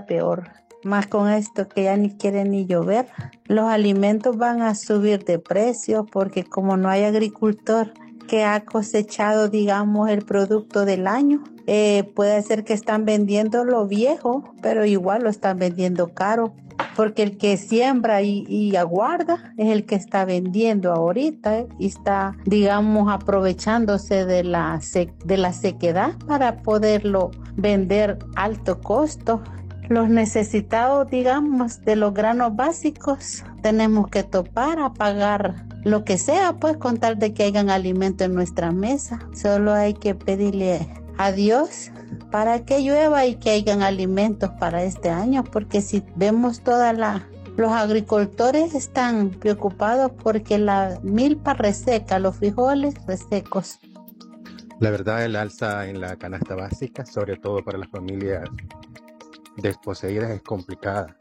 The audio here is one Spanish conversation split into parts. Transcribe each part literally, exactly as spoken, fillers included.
está peor. Más con esto que ya ni quiere ni llover. Los alimentos van a subir de precio porque como no hay agricultor que ha cosechado, digamos, el producto del año, eh, puede ser que están vendiendo lo viejo, pero igual lo están vendiendo caro. Porque el que siembra y, y aguarda es el que está vendiendo ahorita, ¿eh? Y está, digamos, aprovechándose de la, sec- de la sequedad para poderlo vender a alto costo. Los necesitados, digamos, de los granos básicos, tenemos que topar a pagar lo que sea, pues, con tal de que hayan alimento en nuestra mesa. Solo hay que pedirle a Dios para que llueva y que hayan alimentos para este año, porque si vemos toda la... Los agricultores están preocupados porque la milpa reseca, los frijoles resecos. La verdad, el alza en la canasta básica, sobre todo para las familias desposeídas, es complicada.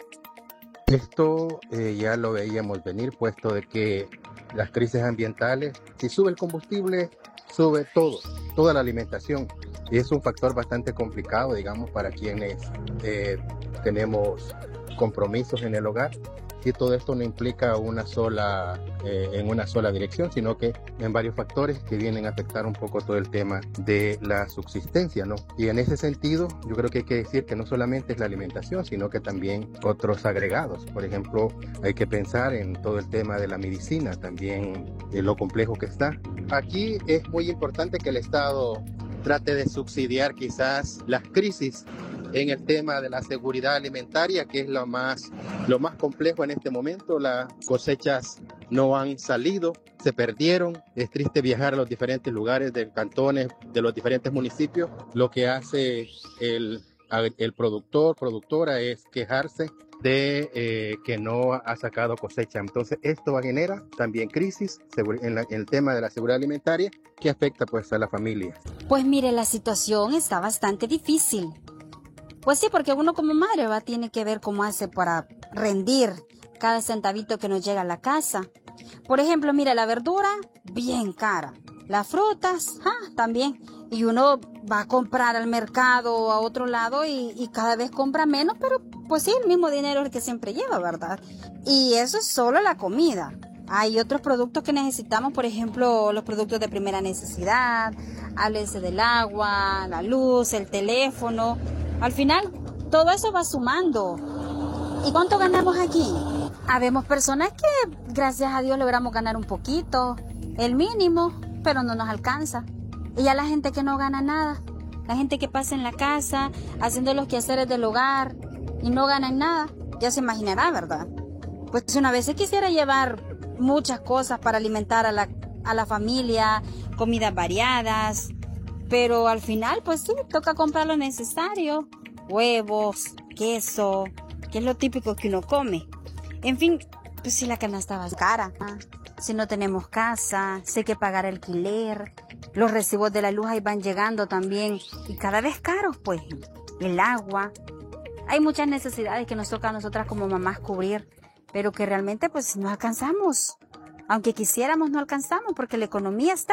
Esto eh, ya lo veíamos venir, puesto de que las crisis ambientales, si sube el combustible, sube todo, toda la alimentación. Y es un factor bastante complicado, digamos, para quienes eh, tenemos compromisos en el hogar. Y todo esto no implica una sola, eh, en una sola dirección, sino que en varios factores que vienen a afectar un poco todo el tema de la subsistencia, ¿no? Y en ese sentido, yo creo que hay que decir que no solamente es la alimentación, sino que también otros agregados. Por ejemplo, hay que pensar en todo el tema de la medicina, también de lo complejo que está. Aquí es muy importante que el Estado trate de subsidiar quizás las crisis en el tema de la seguridad alimentaria, que es lo más, lo más complejo en este momento. Las cosechas no han salido, se perdieron. Es triste viajar a los diferentes lugares del cantones, de los diferentes municipios. Lo que hace el, el productor, productora, es quejarse de eh, que no ha sacado cosecha. Entonces esto genera también crisis en, la, en el tema de la seguridad alimentaria, que afecta pues a la familia. Pues mire, la situación está bastante difícil. Pues sí, porque uno como madre va tiene que ver cómo hace para rendir cada centavito que nos llega a la casa. Por ejemplo, mira, la verdura, bien cara. Las frutas, ah, también. Y uno va a comprar al mercado o a otro lado y, y cada vez compra menos, pero pues sí, el mismo dinero es el que siempre lleva, ¿verdad? Y eso es solo la comida. Hay otros productos que necesitamos, por ejemplo, los productos de primera necesidad, háblese del agua, la luz, el teléfono. Al final, todo eso va sumando. ¿Y cuánto ganamos aquí? Habemos personas que, gracias a Dios, logramos ganar un poquito, el mínimo, pero no nos alcanza. Y ya la gente que no gana nada, la gente que pasa en la casa, haciendo los quehaceres del hogar y no ganan nada, ya se imaginará, ¿verdad? Pues una vez se quisiera llevar muchas cosas para alimentar a la, a la familia, comidas variadas, pero al final, pues sí, toca comprar lo necesario, huevos, queso, que es lo típico que uno come. En fin, pues si la canasta va cara, ¿ah? Si no tenemos casa, si hay que pagar alquiler, los recibos de la luz ahí van llegando también, y cada vez caros, pues, el agua. Hay muchas necesidades que nos toca a nosotras como mamás cubrir, pero que realmente pues no alcanzamos. Aunque quisiéramos, no alcanzamos, porque la economía está...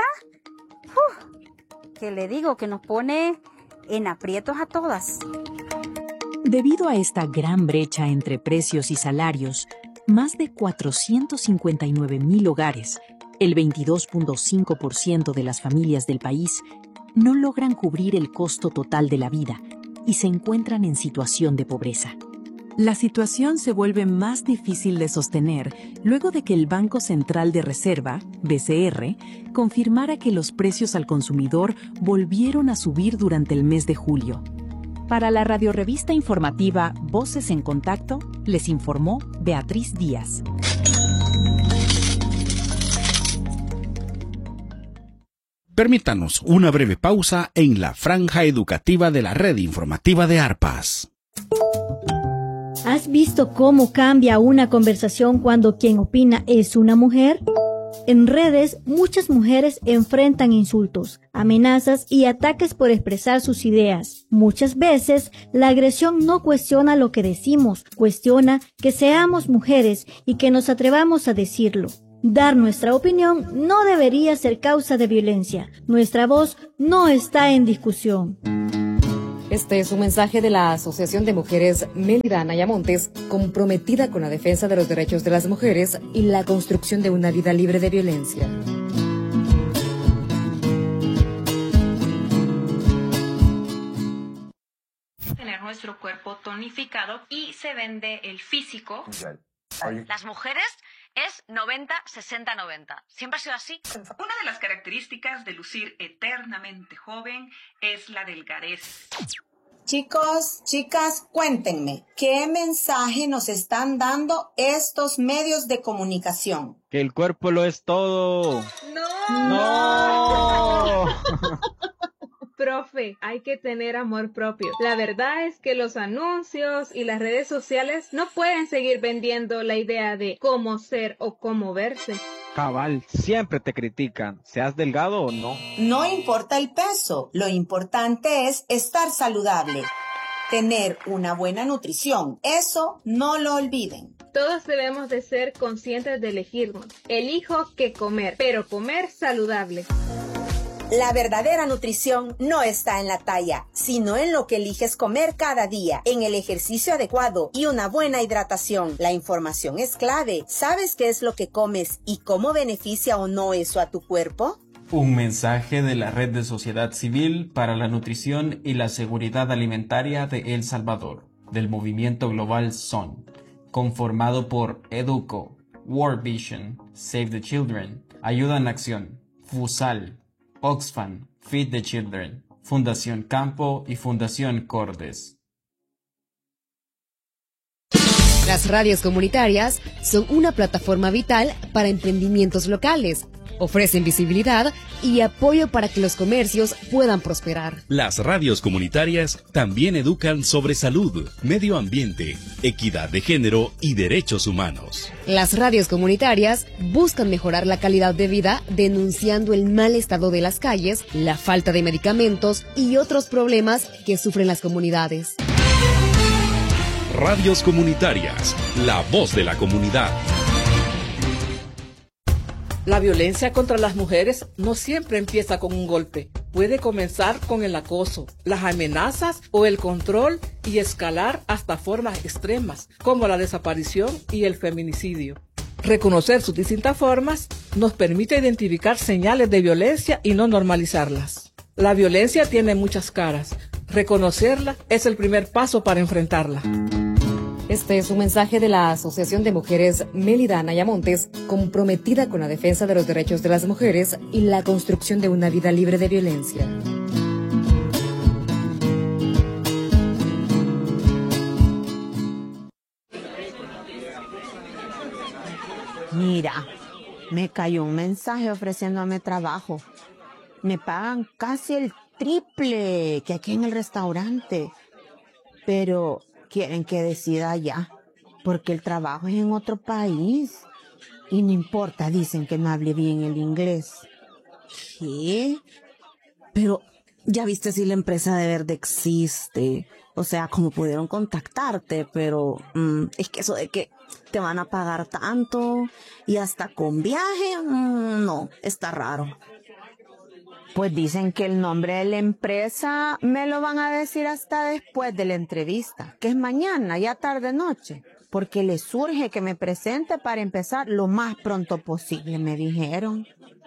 ¡Uf! Que le digo que nos pone en aprietos a todas. Debido a esta gran brecha entre precios y salarios, más de cuatrocientos cincuenta y nueve mil hogares, el veintidós punto cinco por ciento de las familias del país, no logran cubrir el costo total de la vida y se encuentran en situación de pobreza. La situación se vuelve más difícil de sostener luego de que el Banco Central de Reserva, B C R, confirmara que los precios al consumidor volvieron a subir durante el mes de julio. Para la radiorevista informativa Voces en Contacto, les informó Beatriz Díaz. Permítanos una breve pausa en la franja educativa de la red informativa de Arpas. ¿Has visto cómo cambia una conversación cuando quien opina es una mujer? En redes, muchas mujeres enfrentan insultos, amenazas y ataques por expresar sus ideas. Muchas veces, la agresión no cuestiona lo que decimos, cuestiona que seamos mujeres y que nos atrevamos a decirlo. Dar nuestra opinión no debería ser causa de violencia. Nuestra voz no está en discusión. Este es un mensaje de la Asociación de Mujeres Mélida Anaya Montes, comprometida con la defensa de los derechos de las mujeres y la construcción de una vida libre de violencia. Tener nuestro cuerpo tonificado y se vende el físico. Las mujeres es noventa, sesenta, noventa. ¿Siempre ha sido así? Una de las características de lucir eternamente joven es la delgadez. Chicos, chicas, cuéntenme, ¿qué mensaje nos están dando estos medios de comunicación? Que el cuerpo lo es todo. ¡No! ¡No! Profe, hay que tener amor propio. La verdad es que los anuncios y las redes sociales no pueden seguir vendiendo la idea de cómo ser o cómo verse. Cabal, siempre te critican, seas delgado o no. No importa el peso, lo importante es estar saludable. Tener una buena nutrición, eso no lo olviden. Todos debemos de ser conscientes de elegirnos. Elijo qué comer, pero comer saludable. La verdadera nutrición no está en la talla, sino en lo que eliges comer cada día, en el ejercicio adecuado y una buena hidratación. La información es clave. ¿Sabes qué es lo que comes y cómo beneficia o no eso a tu cuerpo? Un mensaje de la Red de Sociedad Civil para la Nutrición y la Seguridad Alimentaria de El Salvador, del movimiento global S O N, conformado por Educo, World Vision, Save the Children, Ayuda en Acción, FUSAL, Oxfam, Feed the Children, Fundación Campo y Fundación Cordes. Las radios comunitarias son una plataforma vital para emprendimientos locales. Ofrecen visibilidad y apoyo para que los comercios puedan prosperar. Las radios comunitarias también educan sobre salud, medio ambiente, equidad de género y derechos humanos. Las radios comunitarias buscan mejorar la calidad de vida denunciando el mal estado de las calles, la falta de medicamentos y otros problemas que sufren las comunidades. Radios comunitarias, la voz de la comunidad. La violencia contra las mujeres no siempre empieza con un golpe. Puede comenzar con el acoso, las amenazas o el control y escalar hasta formas extremas, como la desaparición y el feminicidio. Reconocer sus distintas formas nos permite identificar señales de violencia y no normalizarlas. La violencia tiene muchas caras. Reconocerla es el primer paso para enfrentarla. Este es un mensaje de la Asociación de Mujeres Mélida Anaya Montes, comprometida con la defensa de los derechos de las mujeres y la construcción de una vida libre de violencia. Mira, me cayó un mensaje ofreciéndome trabajo. Me pagan casi el triple que aquí en el restaurante. Pero quieren que decida ya, porque el trabajo es en otro país. Y no importa, dicen que no hable bien el inglés. ¿Qué? Pero, ¿ya viste si la empresa de verde existe? O sea, como pudieron contactarte, pero mmm, es que eso de que te van a pagar tanto y hasta con viaje, mmm, no, está raro. Pues dicen que el nombre de la empresa me lo van a decir hasta después de la entrevista, que es mañana, ya tarde noche, porque les surge que me presente para empezar lo más pronto posible, me dijeron.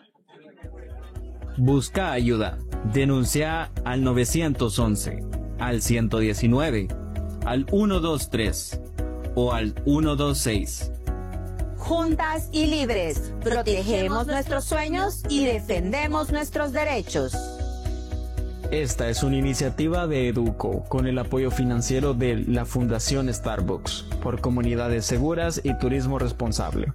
Busca ayuda. Denuncia al nueve once, al ciento diecinueve, al ciento veintitrés o al ciento veintiséis. Juntas y libres, protegemos nuestros sueños y defendemos nuestros derechos. Esta es una iniciativa de Educo con el apoyo financiero de la Fundación Starbucks por comunidades seguras y turismo responsable.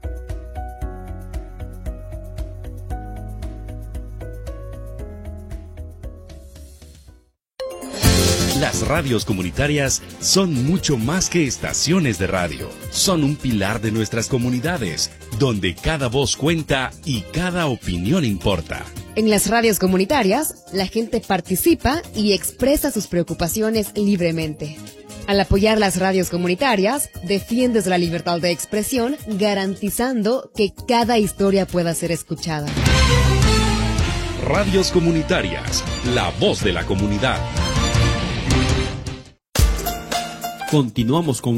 Las radios comunitarias son mucho más que estaciones de radio. Son un pilar de nuestras comunidades, donde cada voz cuenta y cada opinión importa. En las radios comunitarias, la gente participa y expresa sus preocupaciones libremente. Al apoyar las radios comunitarias, defiendes la libertad de expresión, garantizando que cada historia pueda ser escuchada. Radios comunitarias, la voz de la comunidad. Continuamos con